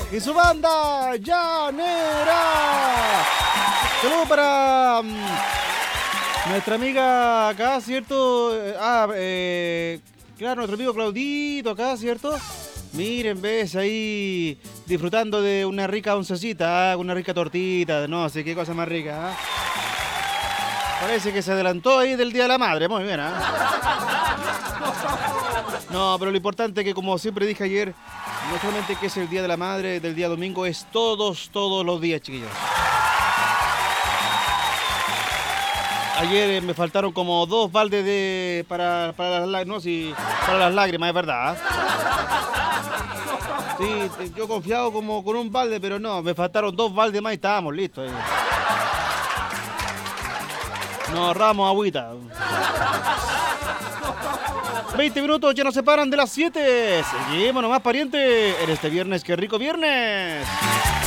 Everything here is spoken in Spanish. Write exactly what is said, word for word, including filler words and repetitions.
y su banda Llanera. Saludos para um, nuestra amiga acá, ¿cierto? Ah, eh, claro, nuestro amigo Claudito acá, ¿cierto? Miren, ves ahí disfrutando de una rica oncecita, ¿eh? Una rica tortita, no sé qué cosa más rica. ¿Eh? Parece que se adelantó ahí del Día de la Madre, muy bien. ¿Eh? No, pero lo importante es que, como siempre dije ayer, no solamente que es el Día de la Madre, del día domingo, es todos, todos los días, chiquillos. Ayer eh, me faltaron como dos baldes de para, para, las, no, sí, para las lágrimas, es verdad. ¿Eh? Sí, yo confiado como con un balde, pero no, me faltaron dos baldes más y estábamos listos. Eh. Nos ahorramos agüita. veinte minutos ya nos separan de las siete. Seguimos nomás, pariente, en este viernes, qué rico viernes.